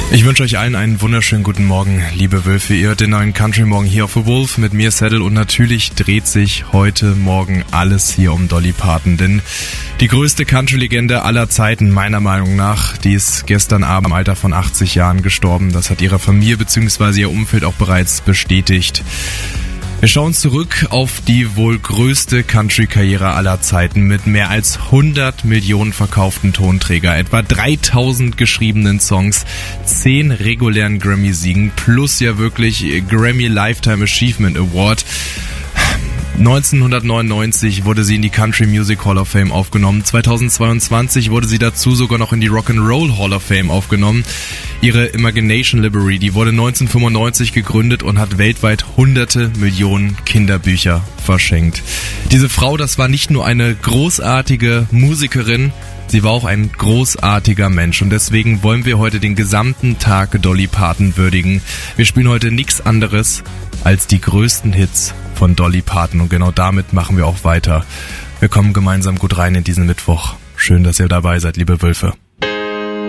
Ich wünsche euch allen einen wunderschönen guten Morgen, liebe Wölfe. Ihr hört den neuen Country Morgen hier auf The Wolf mit mir, Saddle, und natürlich dreht sich heute Morgen alles hier um Dolly Parton, denn die größte Country-Legende aller Zeiten, meiner Meinung nach, die ist gestern Abend im Alter von 80 Jahren gestorben. Das hat ihre Familie bzw. ihr Umfeld auch bereits bestätigt. Wir schauen zurück auf die wohl größte Country-Karriere aller Zeiten mit mehr als 100 Millionen verkauften Tonträger, etwa 3000 geschriebenen Songs, 10 regulären Grammy-Siegen plus ja wirklich Grammy Lifetime Achievement Award. 1999 wurde sie in die Country Music Hall of Fame aufgenommen. 2022 wurde sie dazu sogar noch in die Rock'n'Roll Hall of Fame aufgenommen. Ihre Imagination Library, die wurde 1995 gegründet und hat weltweit hunderte Millionen Kinderbücher verschenkt. Diese Frau, das war nicht nur eine großartige Musikerin, sie war auch ein großartiger Mensch, und deswegen wollen wir heute den gesamten Tag Dolly Parton würdigen. Wir spielen heute nichts anderes als die größten Hits von Dolly Parton, und genau damit machen wir auch weiter. Wir kommen gemeinsam gut rein in diesen Mittwoch. Schön, dass ihr dabei seid, liebe Wölfe.